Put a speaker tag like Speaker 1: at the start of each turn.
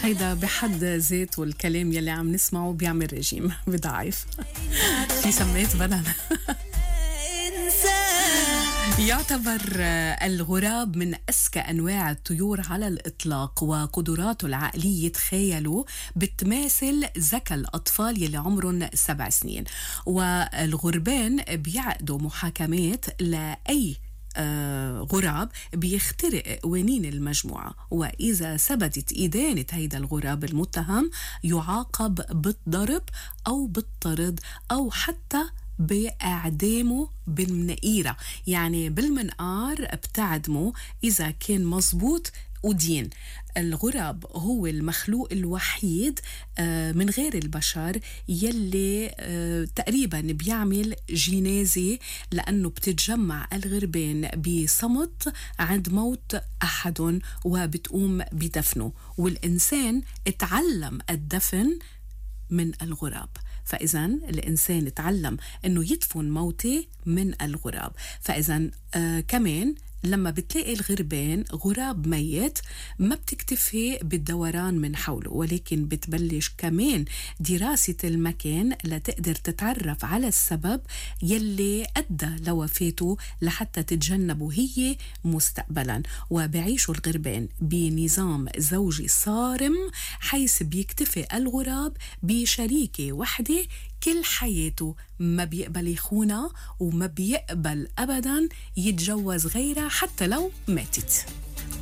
Speaker 1: هيدا بحد ذاته الكلام يلي عم نسمعه بيعمل رجيم بضعف. في سميت بنانا. يعتبر الغراب من أذكى أنواع الطيور على الإطلاق، وقدراته العقلية تخيلوا بتماثل ذكاء الأطفال يلي عمرهم 7 سنين. والغربان بيعقدوا محاكمات لأي غراب بيخترق قوانين المجموعة، وإذا ثبتت إدانة هيدا الغراب المتهم يعاقب بالضرب أو بالطرد أو حتى بإعدامه بالمنقيرة، يعني بالمنقار بتعدمه إذا كان مزبوط ودين. الغراب هو المخلوق الوحيد من غير البشر يلي تقريبا بيعمل جنازة، لأنه بتتجمع الغربان بصمت عند موت أحد وبتقوم بدفنه، والإنسان اتعلم الدفن من الغراب. فإذا الإنسان تعلم أنه يدفن موته من الغراب. فإذا كمان لما بتلاقي الغربان غراب ميت ما بتكتفي بالدوران من حوله، ولكن بتبلش كمان دراسة المكان لتقدر تتعرف على السبب يلي أدى لوفاته لحتى تتجنبه هي مستقبلا. وبيعيشوا الغربان بنظام زوجي صارم، حيث بيكتفي الغراب بشريكة وحدة كل حياته، ما بيقبل يخونها وما بيقبل أبدا يتجوز غيرها حتى لو ماتت.